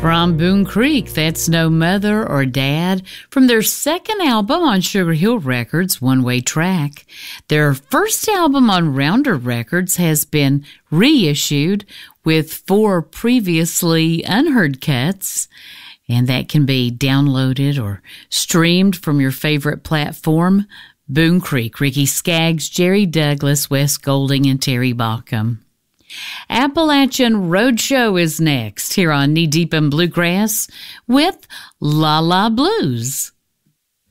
From Boone Creek, that's No Mother or Dad, from their second album on Sugar Hill Records, One Way Track. Their first album on Rounder Records has been reissued with 4 previously unheard cuts, and that can be downloaded or streamed from your favorite platform. Boone Creek, Ricky Skaggs, Jerry Douglas, Wes Golding, and Terry Baucom. Appalachian Roadshow is next here on Knee Deep in Bluegrass with La La Blues.